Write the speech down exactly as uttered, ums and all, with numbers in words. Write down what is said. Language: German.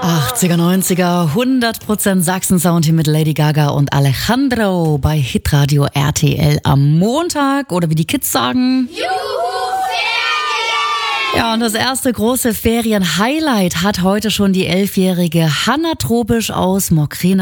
achtziger, neunziger, hundert Prozent Sachsen-Sound hier mit Lady Gaga und Alejandro bei Hitradio R T L am Montag oder wie die Kids sagen. Juhu, Ferien! Ja, und das erste große Ferien-Highlight hat heute schon die elfjährige Hanna Trobisch aus Mokrin